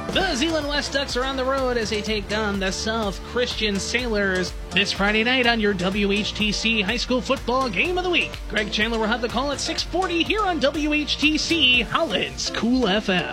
The Zeeland West Ducks are on the road as they take on the South Christian Sailors this Friday night on your WHTC High School Football Game of the Week. Greg Chandler will have the call at 6:40 here on WHTC Holland's Cool FM.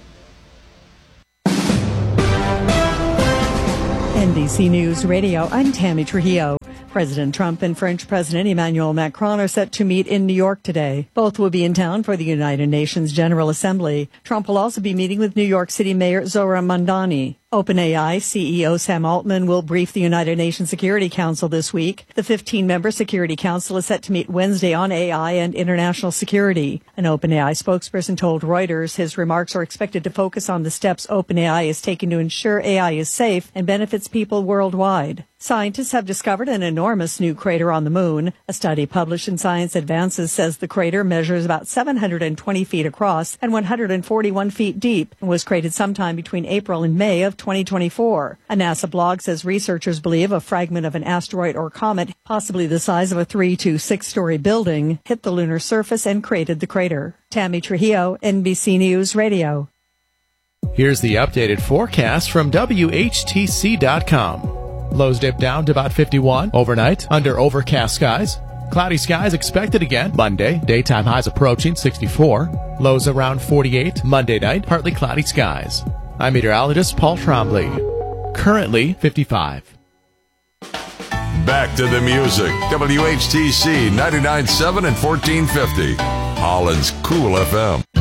NBC News Radio, I'm Tammy Trujillo. President Trump and French President Emmanuel Macron are set to meet in New York today. Both will be in town for the United Nations General Assembly. Trump will also be meeting with New York City Mayor Zohran Mamdani. OpenAI CEO Sam Altman will brief the United Nations Security Council this week. The 15-member Security Council is set to meet Wednesday on AI and international security. An OpenAI spokesperson told Reuters his remarks are expected to focus on the steps OpenAI is taking to ensure AI is safe and benefits people worldwide. Scientists have discovered an enormous new crater on the moon. A study published in Science Advances says the crater measures about 720 feet across and 141 feet deep and was created sometime between April and May of 2024. A NASA blog says researchers believe a fragment of an asteroid or comet, possibly the size of a 3 to 6-story building, hit the lunar surface and created the crater. Tammy Trujillo, NBC News Radio. Here's the updated forecast from WHTC.com. Lows dip down to about 51 overnight under overcast skies. Cloudy skies expected again Monday. Daytime highs approaching 64. Lows around 48 Monday night. Partly cloudy skies. I'm meteorologist Paul Trombley. Currently 55. Back to the music. WHTC 99.7 and 1450. Holland's Cool FM.